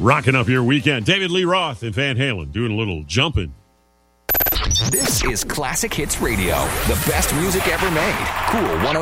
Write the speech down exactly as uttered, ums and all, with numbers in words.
Rocking up your weekend. David Lee Roth and Van Halen doing a little jumping. This is Classic Hits Radio, the best music ever made. Cool one oh